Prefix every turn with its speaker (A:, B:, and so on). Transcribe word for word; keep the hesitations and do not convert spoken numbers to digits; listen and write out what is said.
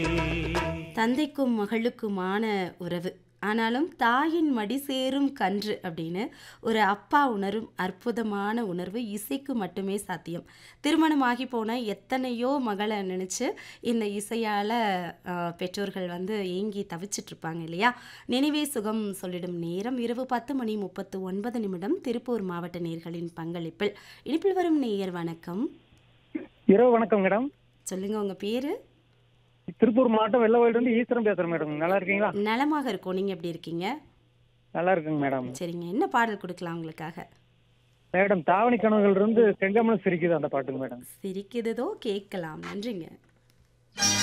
A: தந்தைக்கும் மகளுக்குமான உறவு. ஆனாலும் தாயின் மடி சேரும் கன்று அப்படின்னு ஒரு அப்பா உணரும் அற்புதமான உணர்வு இசைக்கு மட்டுமே சாத்தியம். திருமணமாகி போன எத்தனையோ மகளை நினைச்சு இந்த இசையால அ, பெற்றோர்கள் வந்து ஏங்கி தவிச்சிட்டு இருப்பாங்க இல்லையா? நினைவே சுகம் சொல்லிடும் நேரம் இரவு பத்து மணி முப்பத்து ஒன்பது நிமிடம் திருப்பூர் மாவட்ட நேயர்களின் பங்களிப்பில். இனிப்பில் வரும் நேயர் வணக்கம்.
B: இரவு வணக்கம் மேடம்.
A: சொல்லுங்க உங்க பேரு?
B: திருப்பூர் மாவட்டம் வெள்ளவயலிருந்து ஈஸ்வரன் பேசுறேன் மேடம். நல்லா இருக்கீங்களா?
A: நலமாக இருக்கும். நீங்க எப்படி இருக்கீங்க?
B: நல்லா இருக்குங்க மேடம்.
A: சரிங்க. என்ன பாடல் கொடுக்கலாம் உங்களுக்காக?
B: மேடம் தாவணி கனவுகள் இருந்து செங்கமலம் சிரிக்குது அந்த பாட்டுங்க மேடம்.
A: சிரிக்குதோ கேட்கலாம். நன்றிங்க.